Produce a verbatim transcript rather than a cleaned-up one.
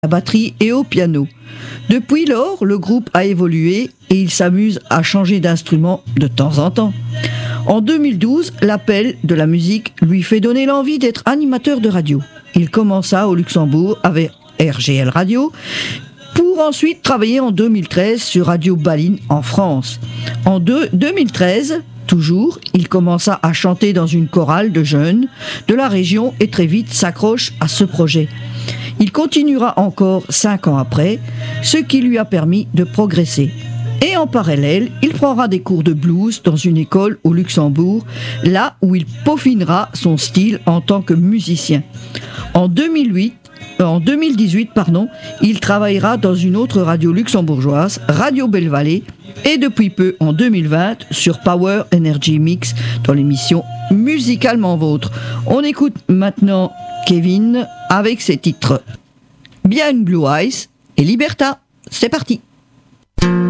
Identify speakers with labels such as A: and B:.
A: la batterie et au piano. Depuis lors, le groupe a évolué et il s'amuse à changer d'instrument de temps en temps. En deux mille douze, l'appel de la musique lui fait donner l'envie d'être animateur de radio. Il commença au Luxembourg avec R G L Radio, pour ensuite travailler en deux mille treize sur Radio Baline en France. En deux mille treize, toujours, il commença à chanter dans une chorale de jeunes de la région et très vite s'accroche à ce projet. Il continuera encore cinq ans après, ce qui lui a permis de progresser. Et en parallèle, il prendra des cours de blues dans une école au Luxembourg, là où il peaufinera son style en tant que musicien. En deux mille huit, En deux mille dix-huit, pardon, il travaillera dans une autre radio luxembourgeoise, Radio Belle Vallée, et depuis peu, en deux mille vingt, sur Power Energy Mix, dans l'émission Musicalement Vôtre. On écoute maintenant Kevin avec ses titres Behind Blue Eyes et Liberta. C'est parti!